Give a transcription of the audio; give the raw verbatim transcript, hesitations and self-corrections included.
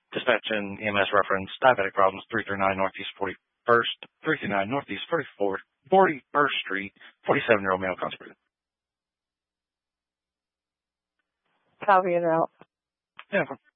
Dispatching E M S reference, diabetic problems, three thirty-nine Northeast forty-first, three thirty-nine Northeast forty-fourth, forty-first Street, forty-seven-year-old male constipated. Copy it out. Yeah.